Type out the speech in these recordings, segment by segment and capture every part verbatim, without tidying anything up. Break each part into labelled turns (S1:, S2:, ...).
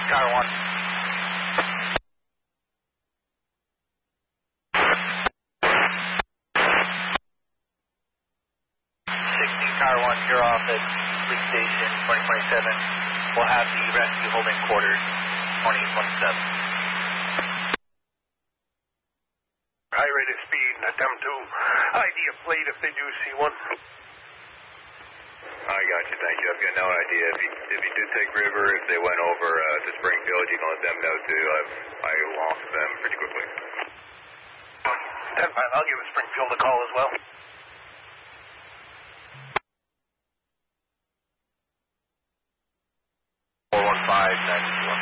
S1: Car one. sixteen Car one, you're off at Police Station twenty twenty-seven. We'll have the rescue holding quarters twenty twenty-seven.
S2: High rate of speed, attempt to I D a plate if they do see one.
S3: I got you, thank you. I've got no idea. If you, if you did take River, if they went over uh, to Springfield, you can let them know too. I, I lost them pretty quickly.
S2: ten five, I'll give Springfield a call as well.
S1: four one five nine one.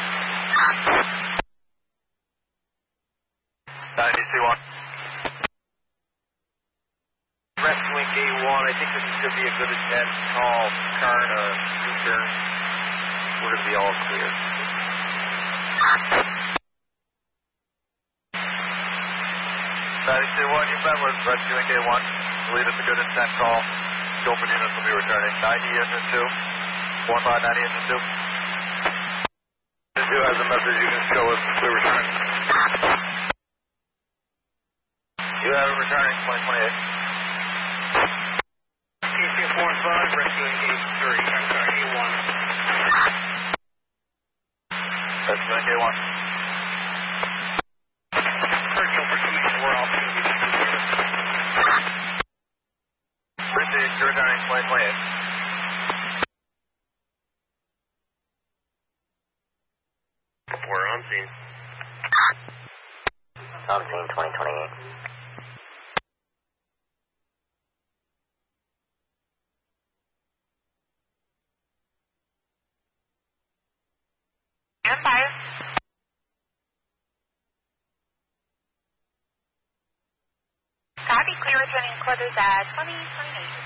S1: nine two one. Rescuing A one, I think this is going to be a good attempt. Call Karna, U-turn. We're going to be all clear. nine two one, you met with rescuing A one. Believe it's a good intent call. Open units will be returning. ninety engine two. one five ninety engine two. Who has a message you can show us to return? You have it returning twenty twenty-eight.
S2: T C four and five, rescuing A three, I'm sorry, A one.
S1: Rescuing A one.
S2: Virtual for commission, we're all going to be
S1: Received, you're returning twenty twenty-eight.
S3: We're on scene.
S4: On scene twenty twenty-eight.
S5: Empire. Copy, clear returning quarters at twenty twenty-eight.